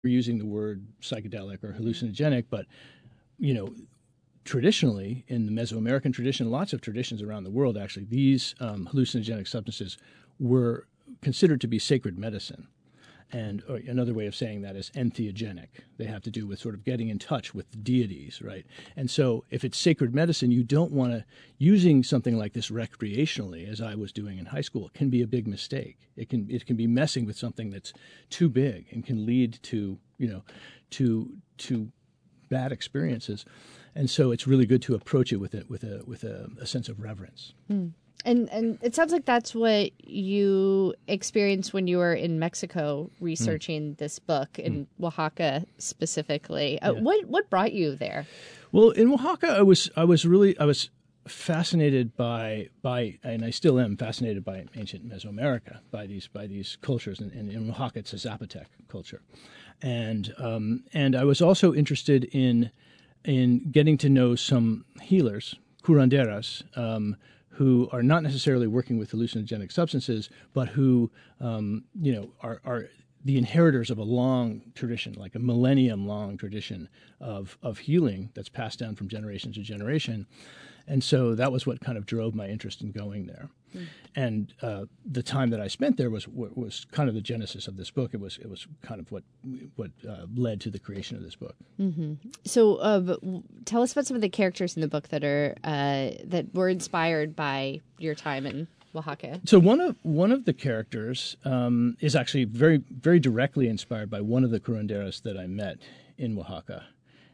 using the word psychedelic or hallucinogenic, but, you know, traditionally in the Mesoamerican tradition, lots of traditions around the world, actually, these hallucinogenic substances were considered to be sacred medicine. And another way of saying that is entheogenic. They have to do with sort of getting in touch with the deities, right? And so if it's sacred medicine, you don't want to, using something like this recreationally, as I was doing in high school, can be a big mistake. It can be messing with something that's too big and can lead to, to bad experiences. And so it's really good to approach it with a sense of reverence. Mm. And it sounds like that's what you experienced when you were in Mexico researching this book, in Oaxaca specifically. What brought you there? Well, in Oaxaca, I was fascinated by, and I still am fascinated by ancient Mesoamerica, by these cultures. And in Oaxaca, it's a Zapotec culture, and I was also interested in getting to know some healers, curanderas, who are not necessarily working with hallucinogenic substances, but who, are the inheritors of a long tradition, like a millennium-long tradition of healing that's passed down from generation to generation. And so that was what kind of drove my interest in going there. Mm. And the time that I spent there was kind of the genesis of this book. It was kind of what led to the creation of this book. Mm-hmm. So tell us about some of the characters in the book that are that were inspired by your time in Oaxaca. So one of the characters is actually very, very directly inspired by one of the curanderas that I met in Oaxaca,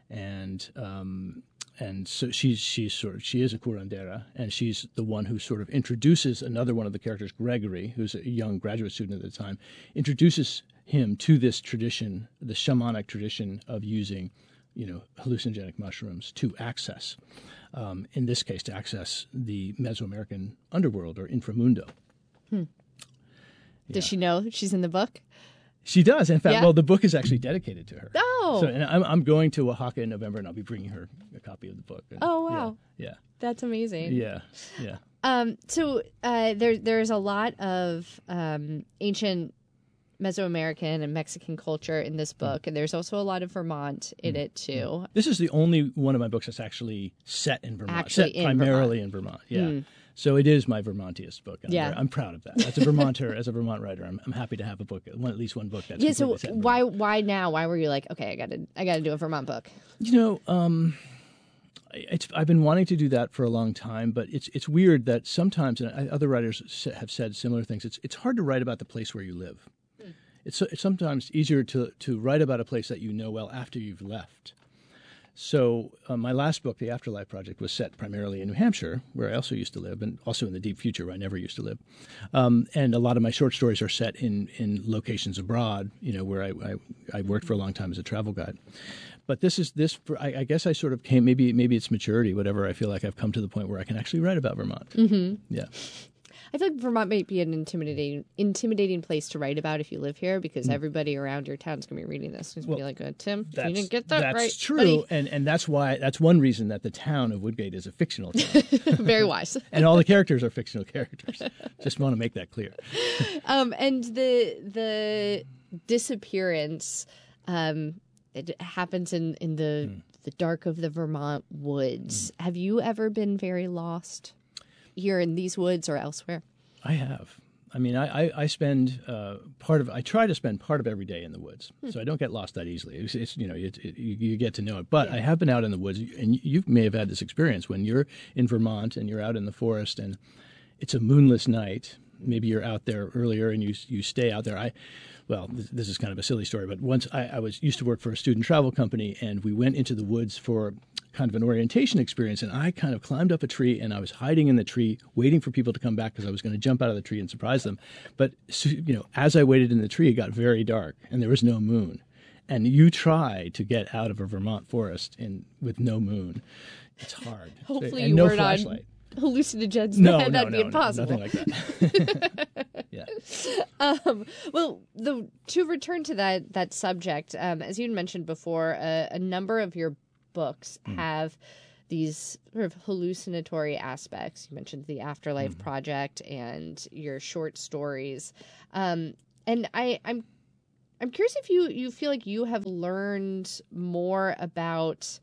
and so she is a curandera, and she's the one who sort of introduces another one of the characters, Gregory, who's a young graduate student at the time, introduces him to this tradition, the shamanic tradition of using, hallucinogenic mushrooms to access, in this case, to access the Mesoamerican underworld or inframundo. Yeah. Does she know she's in the book? She does. In fact, well, the book is actually dedicated to her. Oh. So, and I'm going to Oaxaca in November, and I'll be bringing her a copy of the book. And, oh, wow. Yeah. That's amazing. Yeah. So there's a lot of ancient Mesoamerican and Mexican culture in this book, and there's also a lot of Vermont in it, too. This is the only one of my books that's actually set in Vermont, primarily in Vermont. Yeah. Mm. So it is my Vermontiest book. And I'm proud of that. As a Vermonter, as a Vermont writer, I'm happy to have a book, at least one book that's so set in why now? Why were you like, okay, I got to do a Vermont book? I've been wanting to do that for a long time, but it's weird that sometimes, and other writers have said similar things, it's hard to write about the place where you live. Mm. It's sometimes easier to write about a place that you know well after you've left. So my last book, The Afterlife Project, was set primarily in New Hampshire, where I also used to live, and also in the deep future, where I never used to live. And a lot of my short stories are set in locations abroad, where I worked for a long time as a travel guide. But I guess I sort of came, maybe it's maturity, whatever. I feel like I've come to the point where I can actually write about Vermont. Mm-hmm. Yeah. I feel like Vermont might be an intimidating place to write about if you live here, because everybody around your town's going to be reading this. It's going to be like, Tim, you didn't get that right. That's true. Buddy. And that's one reason that the town of Woodgate is a fictional town. Very wise. And all the characters are fictional characters. Just want to make that clear. And the disappearance, it happens in the dark of the Vermont woods. Have you ever been very lost here in these woods or elsewhere? I have. I mean, I spend I try to spend part of every day in the woods, so I don't get lost that easily. It's you get to know it. But I have been out in the woods, and you may have had this experience when you're in Vermont and you're out in the forest and it's a moonless night. Maybe you're out there earlier and you stay out there. This is kind of a silly story, but once I used to work for a student travel company, and we went into the woods for kind of an orientation experience, and I kind of climbed up a tree, and I was hiding in the tree, waiting for people to come back because I was going to jump out of the tree and surprise them. But as I waited in the tree, it got very dark, and there was no moon. And you try to get out of a Vermont forest with no moon. It's hard. Hopefully and you no weren't flashlight. On hallucinogens. No, that'd be impossible. Nothing like that. Yeah. To return to that subject, as you mentioned before, a number of your books have these sort of hallucinatory aspects. You mentioned the Afterlife Project and your short stories, and I'm I'm curious if you feel like you have learned more about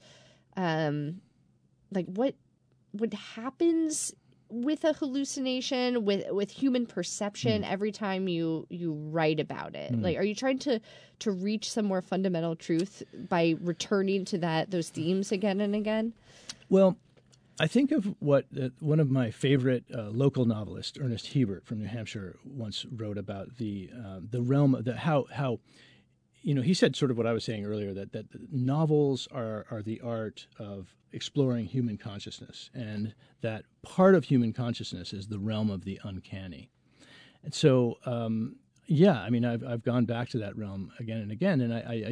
like what happens with a hallucination, with human perception every time you write about it. Like, are you trying to reach some more fundamental truth by returning to those themes again and again? Well, I think of what one of my favorite local novelists, Ernest Hebert from New Hampshire, once wrote about the realm of how he said sort of what I was saying earlier, that novels are the art of exploring human consciousness, and that part of human consciousness is the realm of the uncanny. And so, I mean, I've gone back to that realm again and again, and I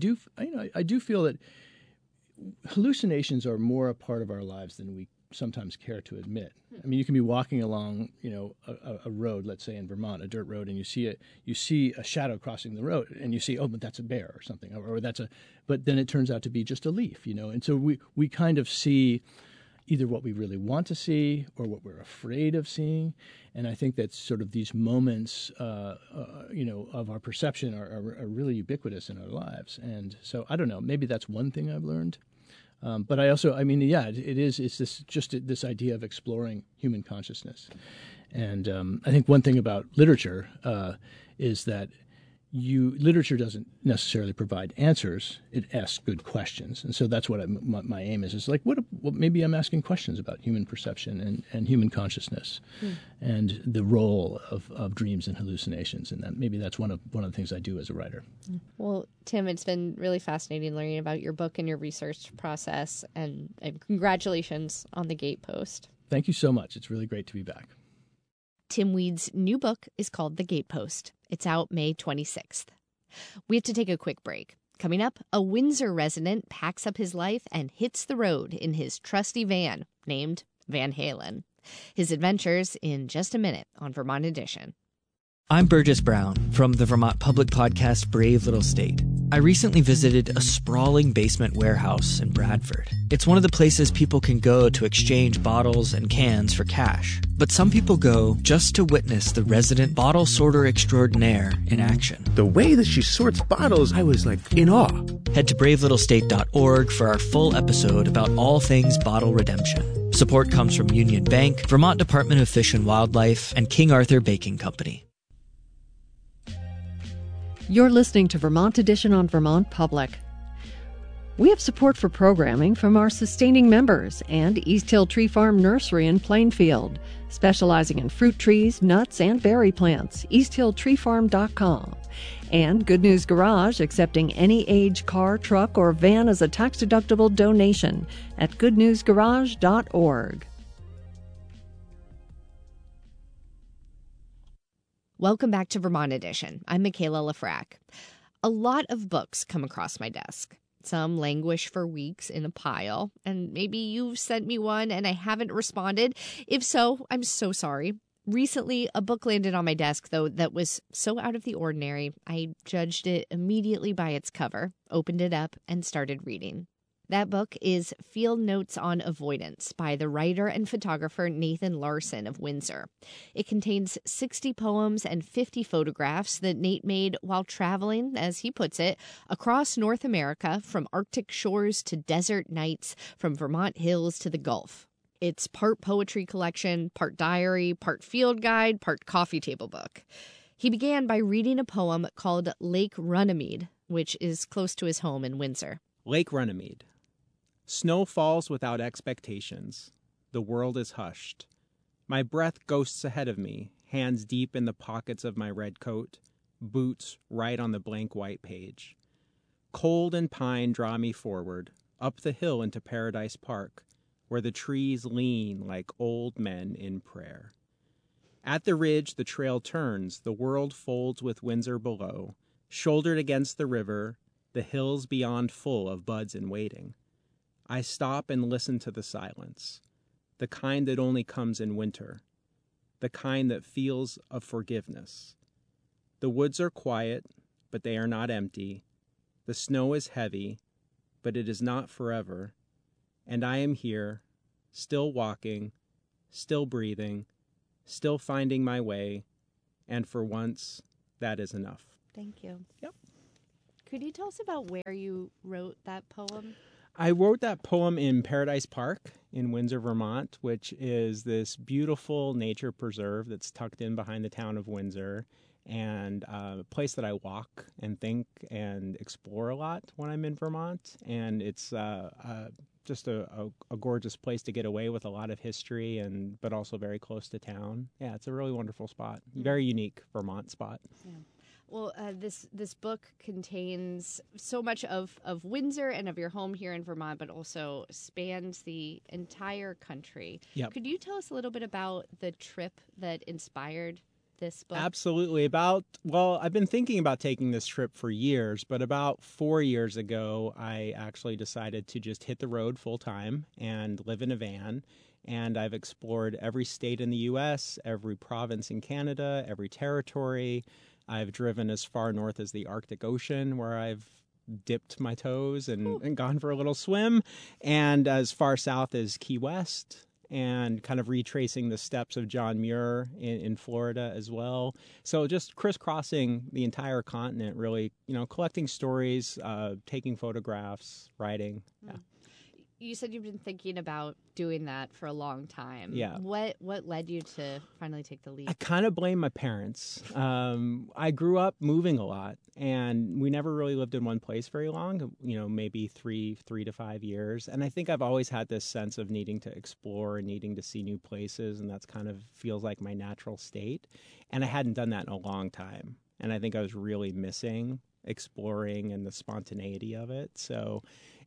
do feel that hallucinations are more a part of our lives than we sometimes care to admit. I mean, you can be walking along, a road, let's say in Vermont, a dirt road, and you see a shadow crossing the road, and you see, oh, but that's a bear or something, but then it turns out to be just a leaf, and so we kind of see either what we really want to see or what we're afraid of seeing, and I think that sort of these moments, of our perception are really ubiquitous in our lives, and so I don't know, maybe that's one thing I've learned. But I also, it's this idea of exploring human consciousness. And I think one thing about literature is that literature doesn't necessarily provide answers. It asks good questions. And so that's what my aim is. It's like, maybe I'm asking questions about human perception and human consciousness and the role of dreams and hallucinations. And maybe that's one of the things I do as a writer. Well, Tim, it's been really fascinating learning about your book and your research process. And congratulations on The Gatepost. Thank you so much. It's really great to be back. Tim Weed's new book is called The Gatepost. It's out May 26th. We have to take a quick break. Coming up, a Windsor resident packs up his life and hits the road in his trusty van named Van Halen. His adventures in just a minute on Vermont Edition. I'm Burgess Brown from the Vermont public podcast Brave Little State. I recently visited a sprawling basement warehouse in Bradford. It's one of the places people can go to exchange bottles and cans for cash. But some people go just to witness the resident bottle sorter extraordinaire in action. The way that she sorts bottles, I was like in awe. Head to bravelittlestate.org for our full episode about all things bottle redemption. Support comes from Union Bank, Vermont Department of Fish and Wildlife, and King Arthur Baking Company. You're listening to Vermont Edition on Vermont Public. We have support for programming from our sustaining members and East Hill Tree Farm Nursery in Plainfield, specializing in fruit trees, nuts, and berry plants, easthilltreefarm.com. And Good News Garage, accepting any age car, truck, or van as a tax-deductible donation at goodnewsgarage.org. Welcome back to Vermont Edition. I'm Michaela Lafrac. A lot of books come across my desk. Some languish for weeks in a pile, and maybe you've sent me one and I haven't responded. If so, I'm so sorry. Recently, a book landed on my desk, though, that was so out of the ordinary, I judged it immediately by its cover, opened it up, and started reading. That book is Field Notes on Avoidance by the writer and photographer Nathan Larson of Windsor. It contains 60 poems and 50 photographs that Nate made while traveling, as he puts it, across North America, from Arctic shores to desert nights, from Vermont hills to the Gulf. It's part poetry collection, part diary, part field guide, part coffee table book. He began by reading a poem called Lake Runnymede, which is close to his home in Windsor. Lake Runnymede. Snow falls without expectations. The world is hushed. My breath ghosts ahead of me, hands deep in the pockets of my red coat, boots right on the blank white page. Cold and pine draw me forward, up the hill into Paradise Park, where the trees lean like old men in prayer. At the ridge the trail turns, the world folds with Windsor below, shouldered against the river, the hills beyond full of buds in waiting. I stop and listen to the silence, the kind that only comes in winter, the kind that feels of forgiveness. The woods are quiet, but they are not empty. The snow is heavy, but it is not forever. And I am here, still walking, still breathing, still finding my way, and for once, that is enough. Thank you. Yep. Could you tell us about where you wrote that poem? I wrote that poem in Paradise Park in Windsor, Vermont, which is this beautiful nature preserve that's tucked in behind the town of Windsor, and a place that I walk and think and explore a lot when I'm in Vermont. And it's just a gorgeous place to get away with a lot of history, but also very close to town. Yeah, it's a really wonderful spot. Very unique Vermont spot. Yeah. Well, this book contains so much of Windsor and of your home here in Vermont, but also spans the entire country. Yep. Could you tell us a little bit about the trip that inspired this book? Absolutely. I've been thinking about taking this trip for years, but about 4 years ago, I actually decided to just hit the road full time and live in a van. And I've explored every state in the U.S., every province in Canada, every territory. I've driven as far north as the Arctic Ocean, where I've dipped my toes and gone for a little swim, and as far south as Key West, and kind of retracing the steps of John Muir in Florida as well. So just crisscrossing the entire continent, really, collecting stories, taking photographs, writing. Yeah. You said you've been thinking about doing that for a long time. Yeah. What led you to finally take the leap? I kind of blame my parents. I grew up moving a lot, and we never really lived in one place very long, maybe three to 5 years. And I think I've always had this sense of needing to explore and needing to see new places, and that's kind of feels like my natural state. And I hadn't done that in a long time. And I think I was really missing exploring and the spontaneity of it. So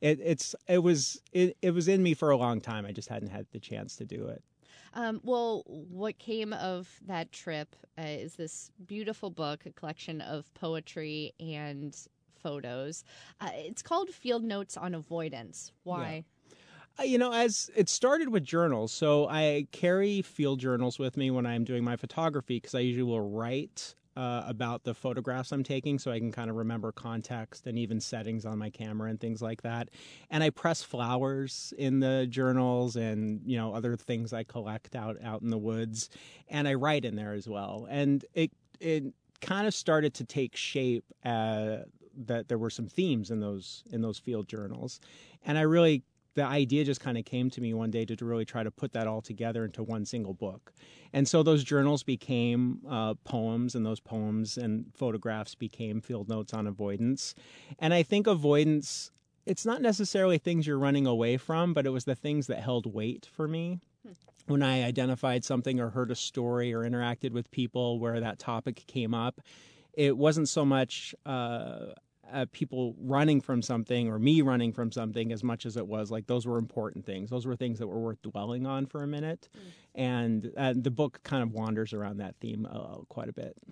it was in me for a long time. I just hadn't had the chance to do it. Well, what came of that trip is this beautiful book, a collection of poetry and photos. It's called Field Notes on Avoidance. Why? Yeah. As it started with journals, so I carry field journals with me when I'm doing my photography because I usually will write about the photographs I'm taking so I can kind of remember context and even settings on my camera and things like that. And I press flowers in the journals and, other things I collect out in the woods. And I write in there as well. And it kind of started to take shape that there were some themes in those field journals. And the idea just kind of came to me one day to really try to put that all together into one single book. And so those journals became poems, and those poems and photographs became field notes on avoidance. And I think avoidance, it's not necessarily things you're running away from, but it was the things that held weight for me. When I identified something or heard a story or interacted with people where that topic came up, it wasn't so much people running from something or me running from something as much as it was like those were important things. Those were things that were worth dwelling on for a minute. And the book kind of wanders around that theme quite a bit.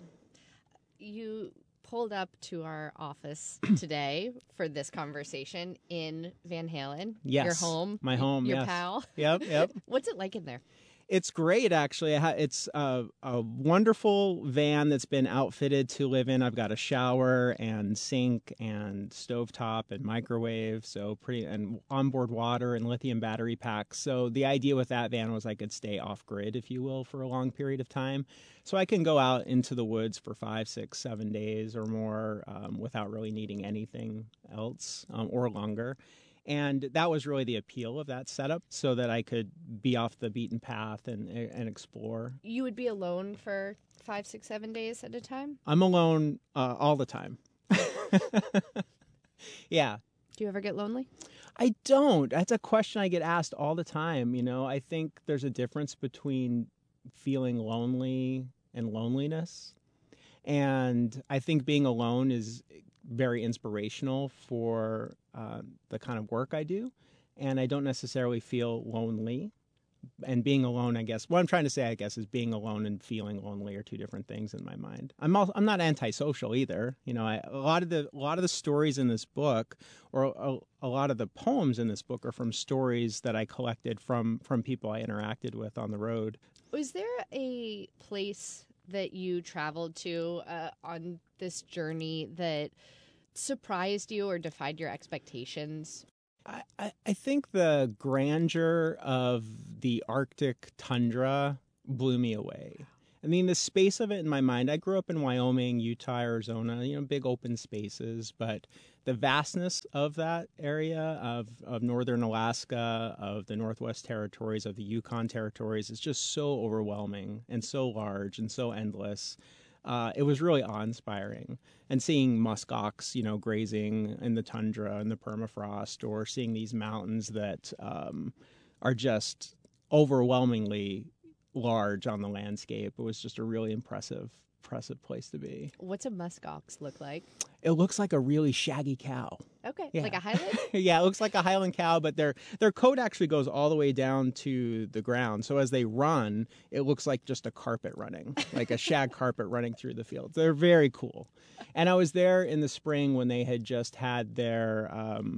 You pulled up to our office today for this conversation in Van Halen. Yes. Your home. My home, Your yes. pal. Yep. What's it like in there? It's great, actually. It's a wonderful van that's been outfitted to live in. I've got a shower and sink and stovetop and microwave, and onboard water and lithium battery packs. So the idea with that van was I could stay off grid, if you will, for a long period of time. So I can go out into the woods for 5, 6, 7 days or more without really needing anything else or longer. And that was really the appeal of that setup, so that I could be off the beaten path and explore. You would be alone for 5, 6, 7 days at a time? I'm alone all the time. Yeah. Do you ever get lonely? I don't. That's a question I get asked all the time. I think there's a difference between feeling lonely and loneliness. And I think being alone is very inspirational for the kind of work I do. And I don't necessarily feel lonely. And being alone, I guess, what I'm trying to say, is being alone and feeling lonely are two different things in my mind. I'm not antisocial either. A lot of the stories in this book, or a lot of the poems in this book, are from stories that I collected from people I interacted with on the road. Was there a place that you traveled to on this journey that surprised you or defied your expectations? I think the grandeur of the Arctic tundra blew me away. I mean, the space of it in my mind, I grew up in Wyoming, Utah, Arizona, big open spaces, but the vastness of that area of northern Alaska, of the Northwest Territories, of the Yukon Territories is just so overwhelming and so large and so endless. It was really awe-inspiring. And seeing muskox, grazing in the tundra and the permafrost, or seeing these mountains that are just overwhelmingly large on the landscape. It was just a really impressive place to be. What's a muskox look like? It looks like a really shaggy cow. Okay, Yeah. like a Highland? Yeah, it looks like a Highland cow, but their coat actually goes all the way down to the ground. So as they run, it looks like just a carpet running, like a shag carpet running through the fields. They're very cool. And I was there in the spring when they had just had their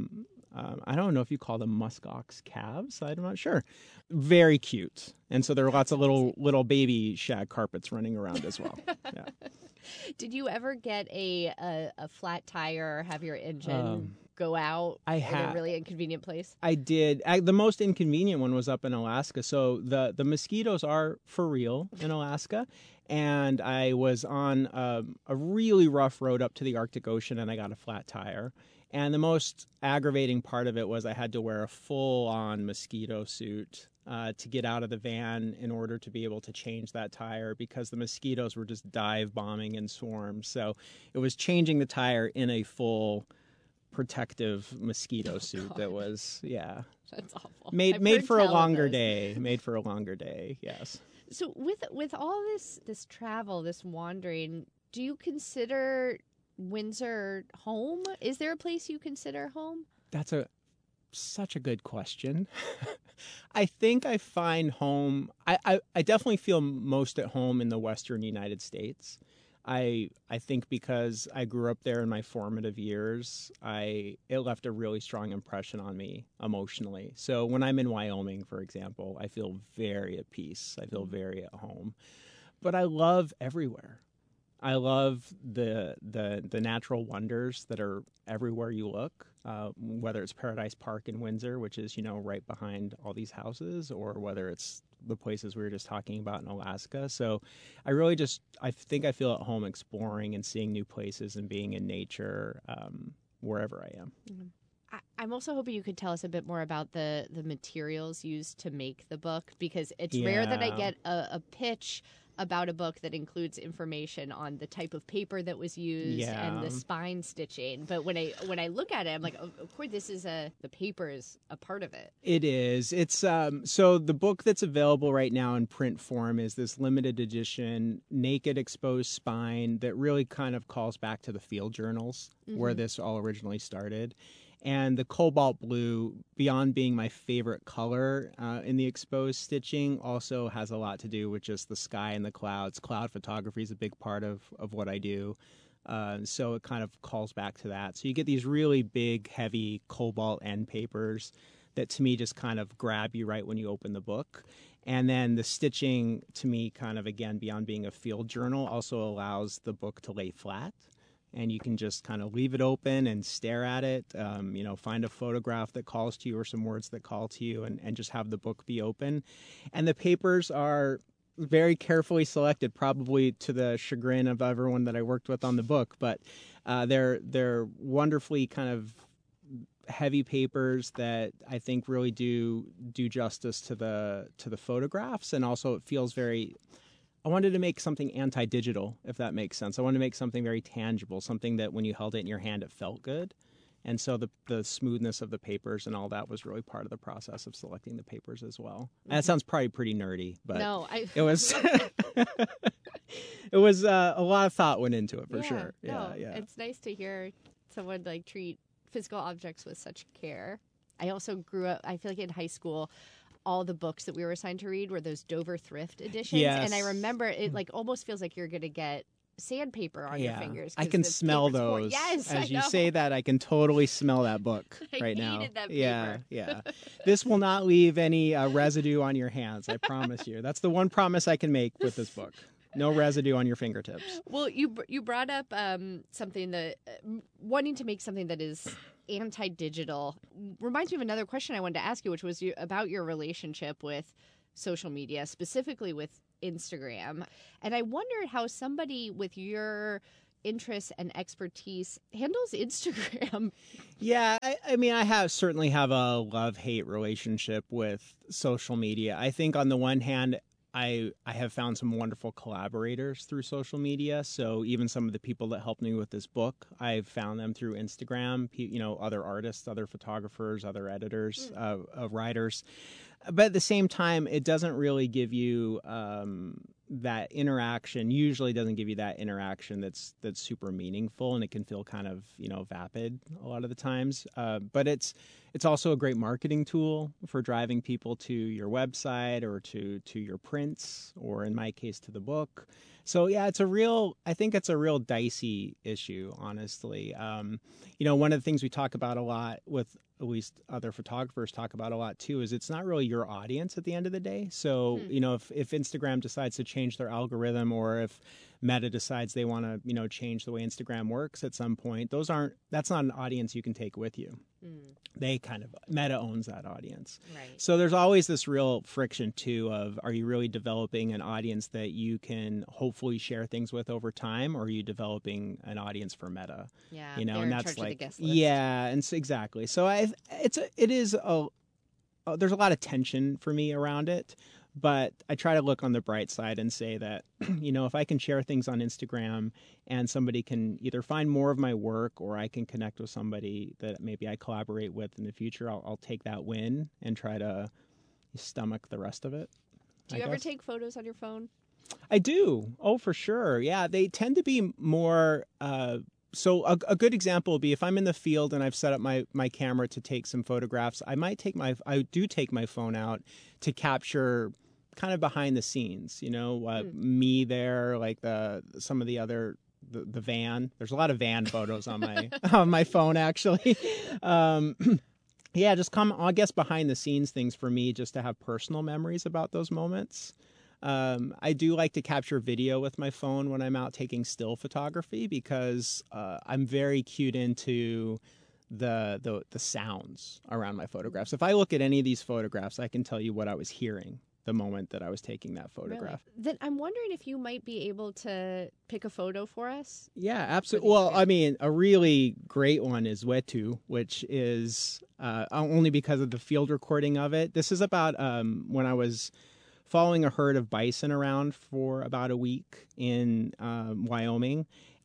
I don't know if you call them muskox calves. I'm not sure. Very cute. And so there are lots of little baby shag carpets running around as well. Yeah. Did you ever get a flat tire or have your engine go out in a really inconvenient place? I did. The most inconvenient one was up in Alaska. So the mosquitoes are for real in Alaska. And I was on a really rough road up to the Arctic Ocean, and I got a flat tire. And the most aggravating part of it was I had to wear a full-on mosquito suit to get out of the van in order to be able to change that tire, because the mosquitoes were just dive bombing in swarms. So it was changing the tire in a full protective mosquito suit. That was, yeah. That's awful. Made for a longer day. Made for a longer day, yes. So with all this travel, this wandering, do you consider Windsor home? Is there a place you consider home? That's such a good question. I think I find home. I definitely feel most at home in the Western United States. I think because I grew up there in my formative years, it left a really strong impression on me emotionally. So when I'm in Wyoming, for example, I feel very at peace. I feel very at home. But I love everywhere. I love the natural wonders that are everywhere you look, whether it's Paradise Park in Windsor, which is, right behind all these houses, or whether it's the places we were just talking about in Alaska. So I think I feel at home exploring and seeing new places and being in nature wherever I am. Mm-hmm. I'm also hoping you could tell us a bit more about the materials used to make the book, because it's rare that I get a pitch about a book that includes information on the type of paper that was used and the spine stitching. But when I look at it, I'm like, of course, the paper is a part of it. It is. It's so the book that's available right now in print form is this limited edition naked exposed spine that really kind of calls back to the field journals where this all originally started. And the cobalt blue, beyond being my favorite color in the exposed stitching, also has a lot to do with just the sky and the clouds. Cloud photography is a big part of what I do. So it kind of calls back to that. So you get these really big, heavy cobalt end papers that to me just kind of grab you right when you open the book. And then the stitching, to me, kind of, again, beyond being a field journal, also allows the book to lay flat. And you can just kind of leave it open and stare at it, find a photograph that calls to you or some words that call to you, and just have the book be open. And the papers are very carefully selected, probably to the chagrin of everyone that I worked with on the book. But they're wonderfully kind of heavy papers that I think really do justice to the photographs, and also it feels very. I wanted to make something anti-digital, if that makes sense. I wanted to make something very tangible, something that when you held it in your hand, it felt good. And so the smoothness of the papers and all that was really part of the process of selecting the papers as well. And that sounds probably pretty nerdy, but it was it was a lot of thought went into it for sure. Yeah. It's nice to hear someone treat physical objects with such care. I also grew up, I feel like in high school, all the books that we were assigned to read were those Dover Thrift editions. Yes. And I remember it almost feels like you're going to get sandpaper on your fingers. I can smell those. Yes, as you say that, I can totally smell that book right now. I hated that paper. Yeah. This will not leave any residue on your hands, I promise you. That's the one promise I can make with this book. No residue on your fingertips. Well, you brought up something that wanting to make something that is anti-digital reminds me of another question I wanted to ask you, which was about your relationship with social media, specifically with Instagram. And I wondered how somebody with your interests and expertise handles Instagram. Yeah, I mean, I certainly have a love-hate relationship with social media. I think on the one hand, I have found some wonderful collaborators through social media. So even some of the people that helped me with this book, I've found them through Instagram, other artists, other photographers, other editors, writers. But at the same time, it doesn't really give you that interaction. Usually doesn't give you that interaction that's super meaningful, and it can feel kind of vapid a lot of the times. But it's also a great marketing tool for driving people to your website or to your prints, or in my case to the book. So yeah, I think it's a real dicey issue, honestly. One of the things we talk about a lot, with at least other photographers talk about a lot too, is it's not really your audience at the end of the day. So, if Instagram decides to change their algorithm, or if Meta decides they want to, change the way Instagram works at some point, that's not an audience you can take with you. Meta owns that audience. Right. So there's always this real friction too of, are you really developing an audience that you can hopefully share things with over time, or are you developing an audience for Meta? Yeah. And they're that's in charge like, of the guest list. yeah, and so exactly. So there's a lot of tension for me around it. But I try to look on the bright side and say that, if I can share things on Instagram and somebody can either find more of my work, or I can connect with somebody that maybe I collaborate with in the future, I'll take that win and try to stomach the rest of it. Do you ever take photos on your phone? I do. Oh, for sure. Yeah, they tend to be more... So a good example would be if I'm in the field and I've set up my camera to take some photographs, I do take my phone out to capture kind of behind the scenes, me there, like some of the other, the van. There's a lot of van photos on my on my phone, actually. Yeah, just I guess behind the scenes things for me, just to have personal memories about those moments. I do like to capture video with my phone when I'm out taking still photography, because I'm very cued into the sounds around my photographs. If I look at any of these photographs, I can tell you what I was hearing the moment that I was taking that photograph. Really? Then I'm wondering if you might be able to pick a photo for us. Yeah, absolutely. Well, I mean, a really great one is Wetu, which is only because of the field recording of it. This is about when I was following a herd of bison around for about a week in Wyoming.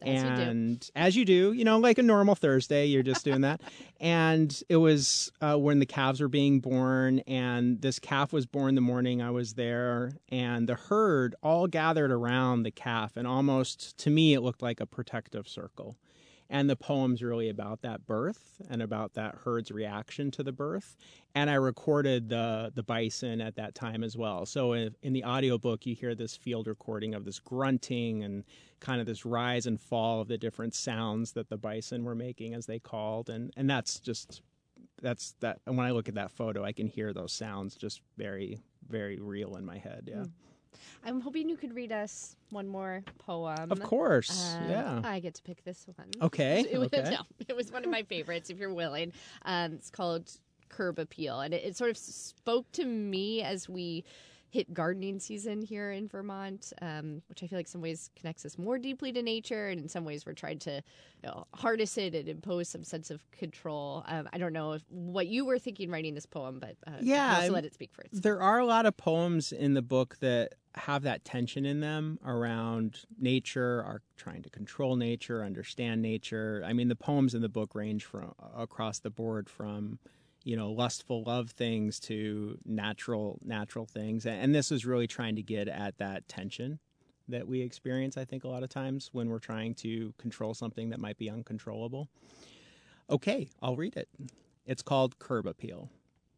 As you do, like a normal Thursday, you're just doing that. And it was when the calves were being born, and this calf was born the morning I was there, and the herd all gathered around the calf, and almost, to me, it looked like a protective circle. And the poem's really about that birth and about that herd's reaction to the birth. And I recorded the bison at that time as well. So in the audiobook, you hear this field recording of this grunting and kind of this rise and fall of the different sounds that the bison were making as they called. And that's that. And when I look at that photo, I can hear those sounds just very, very real in my head. Yeah. I'm hoping you could read us one more poem. Of course, yeah. I get to pick this one. Okay. It was one of my favorites, if you're willing. It's called Curb Appeal, and it sort of spoke to me as we hit gardening season here in Vermont, which I feel like in some ways connects us more deeply to nature, and in some ways we're trying to harness it and impose some sense of control. I don't know what you were thinking writing this poem, but also let it speak for itself. There are a lot of poems in the book that have that tension in them around nature, are trying to control nature, understand nature. I mean, the poems in the book range from across the board from lustful love things to natural things. And this is really trying to get at that tension that we experience, I think, a lot of times when we're trying to control something that might be uncontrollable. Okay, I'll read it. It's called Curb Appeal.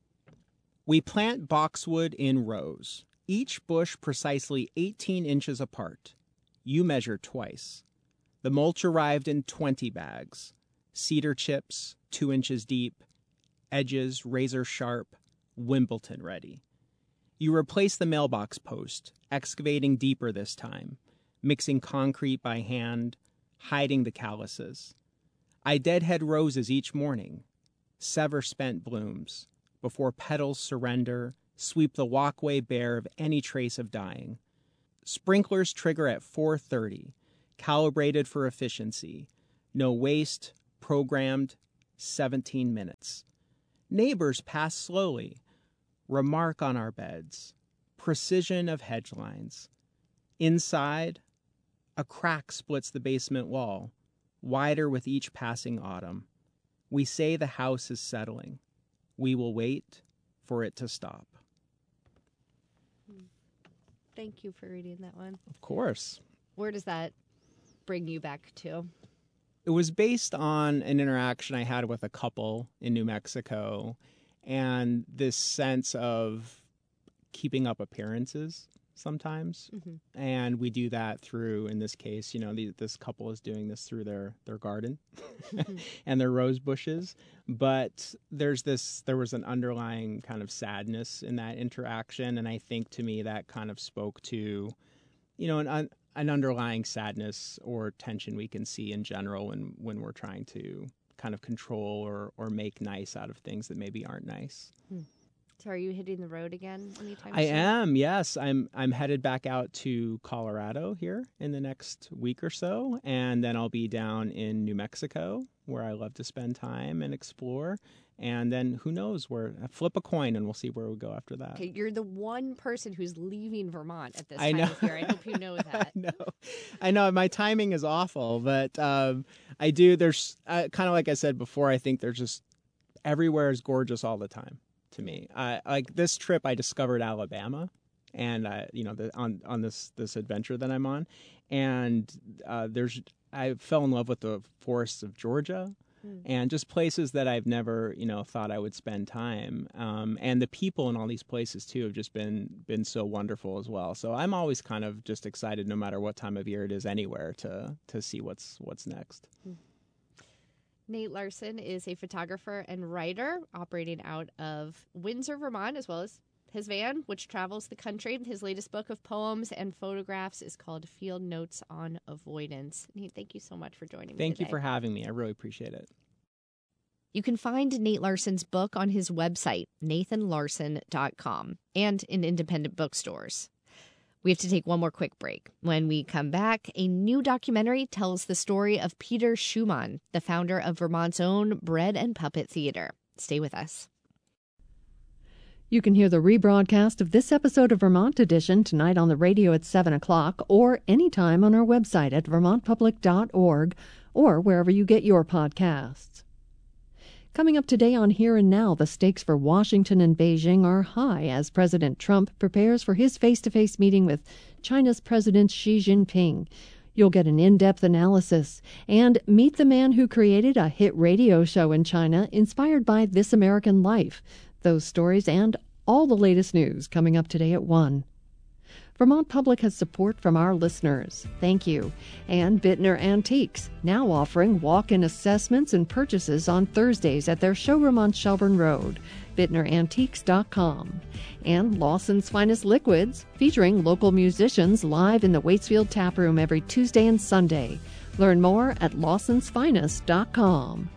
We plant boxwood in rows, each bush precisely 18 inches apart. You measure twice. The mulch arrived in 20 bags. Cedar chips, 2 inches deep. Edges razor sharp, Wimbledon ready. You replace the mailbox post, excavating deeper this time, mixing concrete by hand, hiding the calluses. I deadhead roses each morning, sever spent blooms, before petals surrender, sweep the walkway bare of any trace of dying. Sprinklers trigger at 4:30. Calibrated for efficiency. No waste. Programmed 17 minutes. Neighbors pass slowly. Remark on our beds. Precision of hedge lines. Inside, a crack splits the basement wall, wider with each passing autumn. We say the house is settling. We will wait for it to stop. Thank you for reading that one. Of course. Where does that bring you back to? It was based on an interaction I had with a couple in New Mexico and this sense of keeping up appearances sometimes. Mm-hmm. And we do that through, in this case, this couple is doing this through their garden and their rose bushes. But there was an underlying kind of sadness in that interaction. And I think to me that kind of spoke to, an underlying sadness or tension we can see in general when we're trying to kind of control or make nice out of things that maybe aren't nice. So are you hitting the road again anytime soon? I am, yes. I'm headed back out to Colorado here in the next week or so, and then I'll be down in New Mexico where I love to spend time and explore. And then who knows where? Flip a coin and we'll see where we go after that. Okay, you're the one person who's leaving Vermont at this time of year. I hope you know that. I know. My timing is awful, but I do. There's kind of like I said before, I think there's just everywhere is gorgeous all the time to me. Like this trip, I discovered Alabama and, on this adventure that I'm on. And I fell in love with the forests of Georgia. And just places that I've never, thought I would spend time. And the people in all these places, too, have just been so wonderful as well. So I'm always kind of just excited, no matter what time of year it is, anywhere to see what's next. Nate Larson is a photographer and writer operating out of Windsor, Vermont, as well as his van, which travels the country. His latest book of poems and photographs is called Field Notes on Avoidance. Nate, thank you so much for joining me Thank today. you for having me. I really appreciate it. You can find Nate Larson's book on his website, nathanlarson.com, and in independent bookstores. We have to take one more quick break. When we come back, a new documentary tells the story of Peter Schumann, the founder of Vermont's own Bread and Puppet Theater. Stay with us. You can hear the rebroadcast of this episode of Vermont Edition tonight on the radio at 7 o'clock or anytime on our website at vermontpublic.org or wherever you get your podcasts. Coming up today on Here and Now, the stakes for Washington and Beijing are high as President Trump prepares for his face-to-face meeting with China's President Xi Jinping. You'll get an in-depth analysis and meet the man who created a hit radio show in China inspired by This American Life. Those stories and all the latest news coming up today at 1. Vermont Public has support from our listeners. Thank you. And Bittner Antiques, now offering walk-in assessments and purchases on Thursdays at their showroom on Shelburne Road, BittnerAntiques.com. And Lawson's Finest Liquids, featuring local musicians live in the Waitsfield Tap Room every Tuesday and Sunday. Learn more at Lawson'sFinest.com.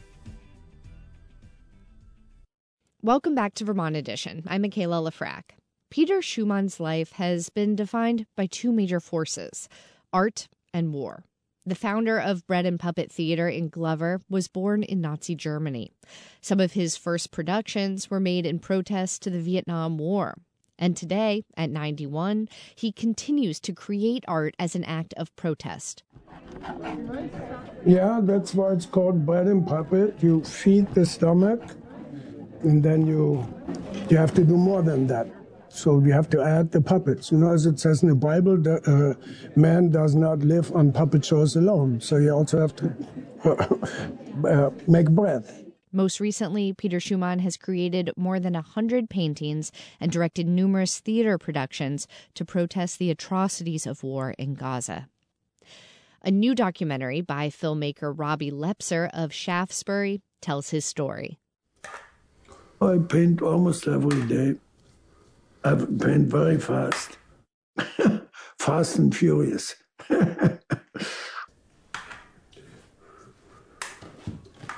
Welcome back to Vermont Edition. I'm Michaela Lafrac. Peter Schumann's life has been defined by two major forces, art and war. The founder of Bread and Puppet Theater in Glover was born in Nazi Germany. Some of his first productions were made in protest to the Vietnam War. And today, at 91, he continues to create art as an act of protest. Yeah, that's why it's called Bread and Puppet. You feed the stomach, and then you have to do more than that. So you have to add the puppets. As it says in the Bible, man does not live on puppet shows alone. So you also have to make bread. Most recently, Peter Schumann has created more than 100 paintings and directed numerous theater productions to protest the atrocities of war in Gaza. A new documentary by filmmaker Robbie Lepser of Shaftesbury tells his story. I paint almost every day. I paint very fast. Fast and furious.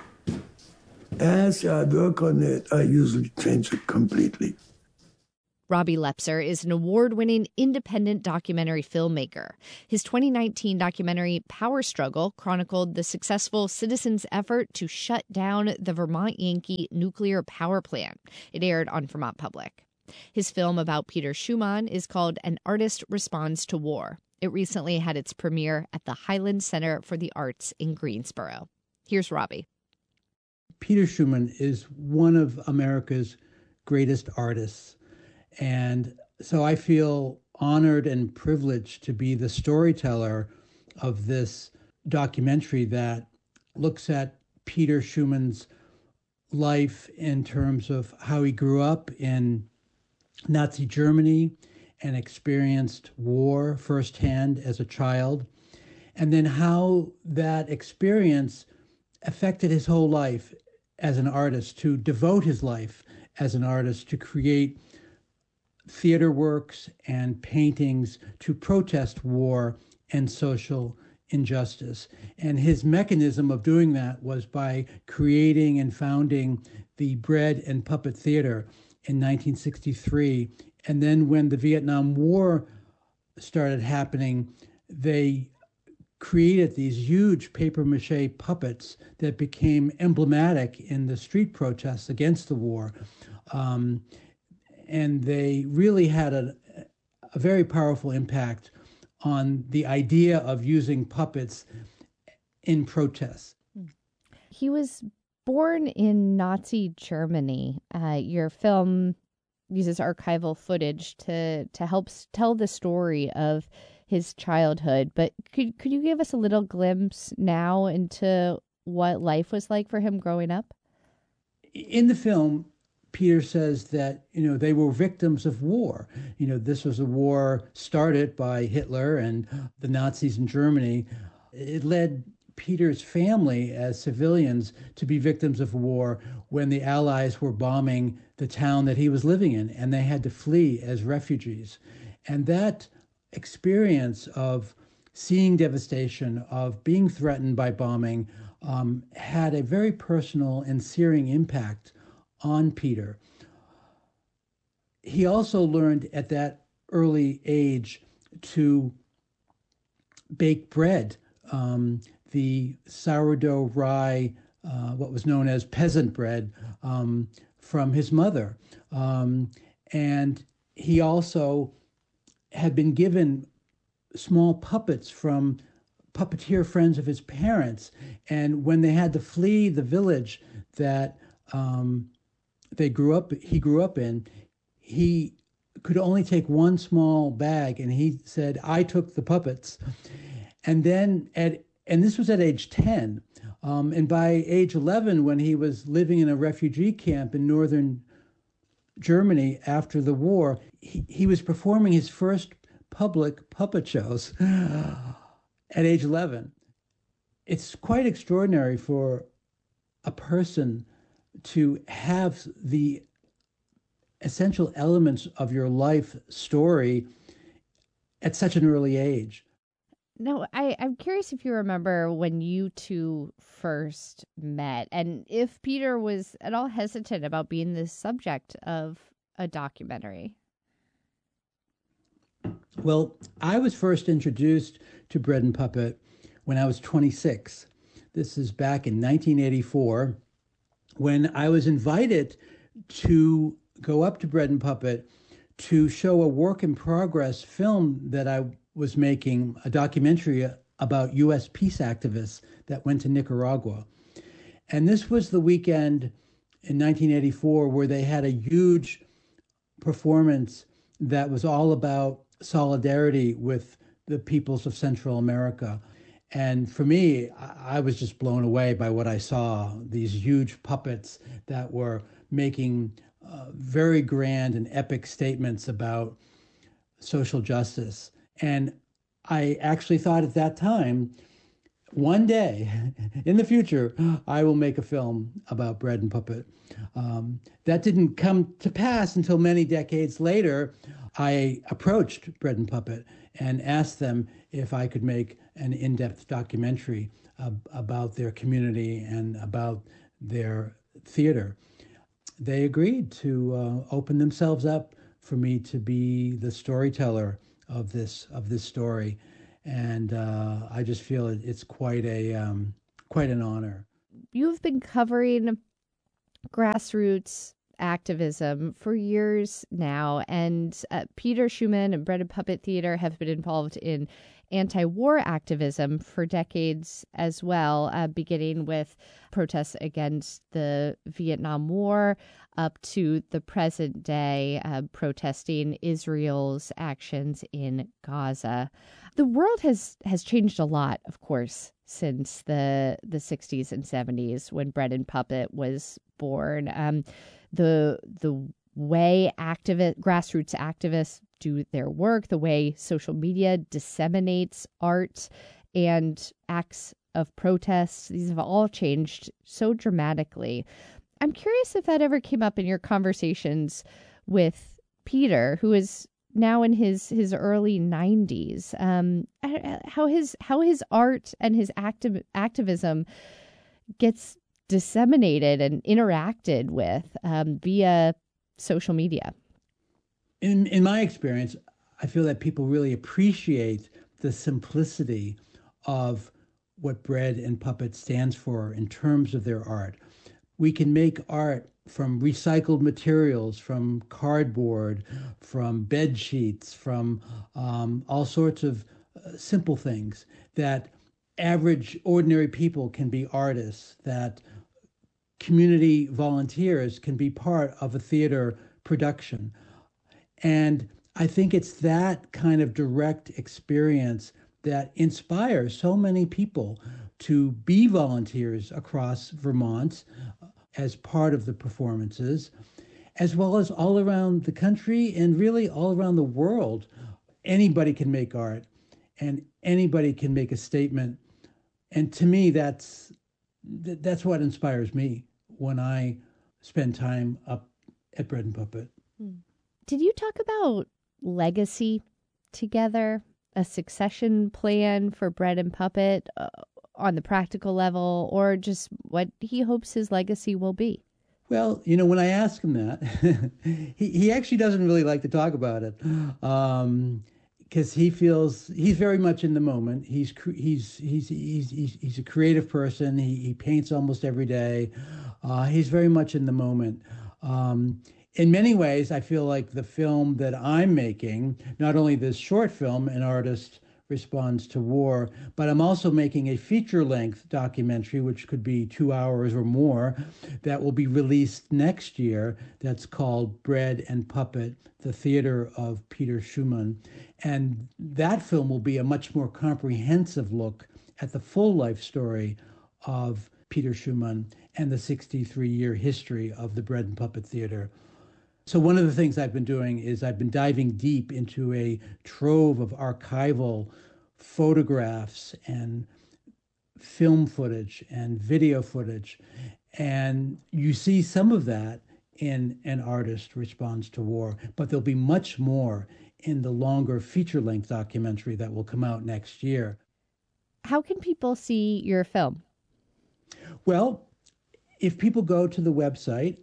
As I work on it, I usually change it completely. Robbie Lepser is an award-winning independent documentary filmmaker. His 2019 documentary Power Struggle chronicled the successful citizens' effort to shut down the Vermont Yankee nuclear power plant. It aired on Vermont Public. His film about Peter Schumann is called An Artist Responds to War. It recently had its premiere at the Highland Center for the Arts in Greensboro. Here's Robbie. Peter Schumann is one of America's greatest artists. And so I feel honored and privileged to be the storyteller of this documentary that looks at Peter Schumann's life in terms of how he grew up in Nazi Germany and experienced war firsthand as a child, and then how that experience affected his whole life as an artist, to devote his life as an artist to create theater works and paintings to protest war and social injustice. And his mechanism of doing that was by creating and founding the Bread and Puppet Theater in 1963. And then when the Vietnam War started happening, they created these huge papier-mâché puppets that became emblematic in the street protests against the war. And they really had a very powerful impact on the idea of using puppets in protests. He was born in Nazi Germany. Your film uses archival footage to help tell the story of his childhood. But could you give us a little glimpse now into what life was like for him growing up? In the film, Peter says that, they were victims of war. This was a war started by Hitler and the Nazis in Germany. It led Peter's family as civilians to be victims of war when the Allies were bombing the town that he was living in, and they had to flee as refugees. And that experience of seeing devastation, of being threatened by bombing, had a very personal and searing impact on Peter. He also learned at that early age to bake bread, the sourdough rye, what was known as peasant bread, from his mother. And he also had been given small puppets from puppeteer friends of his parents. And when they had to flee the village that he grew up in, he could only take one small bag, and he said, "I took the puppets." And then and this was at age 10. And by age 11, when he was living in a refugee camp in northern Germany after the war, he was performing his first public puppet shows at age 11. It's quite extraordinary for a person to have the essential elements of your life story at such an early age. No, I'm curious if you remember when you two first met and if Peter was at all hesitant about being the subject of a documentary. Well, I was first introduced to Bread and Puppet when I was 26. This is back in 1984, when I was invited to go up to Bread and Puppet to show a work in progress film that I was making, a documentary about U.S. peace activists that went to Nicaragua. And this was the weekend in 1984 where they had a huge performance that was all about solidarity with the peoples of Central America. And for me, I was just blown away by what I saw, these huge puppets that were making very grand and epic statements about social justice. And I actually thought at that time, one day in the future, I will make a film about Bread and Puppet. That didn't come to pass until many decades later. I approached Bread and Puppet and asked them if I could make an in-depth documentary about their community and about their theater. They agreed to open themselves up for me to be the storyteller of this story, and I just feel it's quite an honor. You've been covering grassroots activism for years now, and Peter Schumann and Bread and Puppet Theater have been involved in anti-war activism for decades as well, beginning with protests against the Vietnam War up to the present day, protesting Israel's actions in Gaza. The world has changed a lot, of course, since the 60s and 70s when Bread and Puppet was born. The way grassroots activists do their work, the way social media disseminates art and acts of protest, these have all changed so dramatically. I'm curious if that ever came up in your conversations with Peter, who is now in his early 90s, how his art and his activism gets disseminated and interacted with via social media. In my experience, I feel that people really appreciate the simplicity of what Bread and Puppet stands for in terms of their art. We can make art from recycled materials, from cardboard, from bed sheets, from all sorts of simple things, that average, ordinary people can be artists, that community volunteers can be part of a theater production. And I think it's that kind of direct experience that inspires so many people to be volunteers across Vermont as part of the performances, as well as all around the country and really all around the world. Anybody can make art and anybody can make a statement. And to me, that's what inspires me when I spend time up at Bread and Puppet. Did you talk about legacy together, a succession plan for Bread and Puppet on the practical level, or just what he hopes his legacy will be? Well, when I ask him that, he actually doesn't really like to talk about it, because he feels he's very much in the moment. He's a creative person. He paints almost every day. He's very much in the moment. In many ways, I feel like the film that I'm making, not only this short film, An Artist Responds to War, but I'm also making a feature-length documentary, which could be 2 hours or more, that will be released next year. That's called Bread and Puppet, the Theater of Peter Schumann. And that film will be a much more comprehensive look at the full life story of Peter Schumann and the 63-year history of the Bread and Puppet Theater. So one of the things I've been doing is I've been diving deep into a trove of archival photographs and film footage and video footage. And you see some of that in An Artist Responds to War, but there'll be much more in the longer feature-length documentary that will come out next year. How can people see your film? Well, if people go to the website,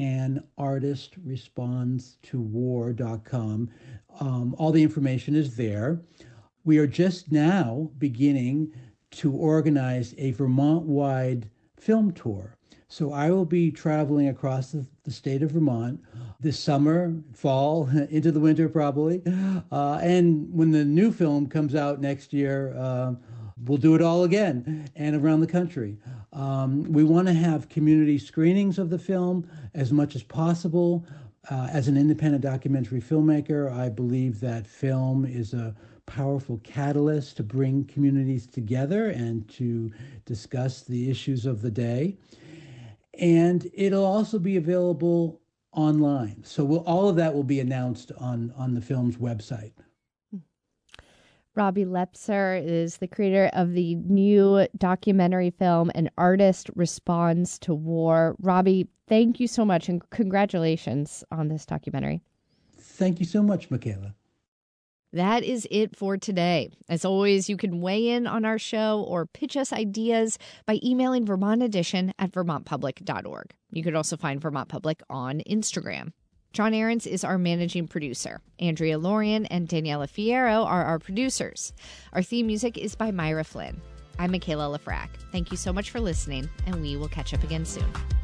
anartistrespondstowar.com. All the information is there. We are just now beginning to organize a Vermont-wide film tour. So I will be traveling across the state of Vermont this summer, fall, into the winter probably. And when the new film comes out next year, we'll do it all again and around the country. We want to have community screenings of the film as much as possible. As an independent documentary filmmaker, I believe that film is a powerful catalyst to bring communities together and to discuss the issues of the day. And it'll also be available online. So all of that will be announced on the film's website. Robbie Lepser is the creator of the new documentary film, An Artist Responds to War. Robbie, thank you so much and congratulations on this documentary. Thank you so much, Michaela. That is it for today. As always, you can weigh in on our show or pitch us ideas by emailing Vermont Edition at vermontpublic.org. You could also find Vermont Public on Instagram. John Ahrens is our managing producer. Andrea Lorian and Daniela Fierro are our producers. Our theme music is by Myra Flynn. I'm Michaela Lafrac. Thank you so much for listening, and we will catch up again soon.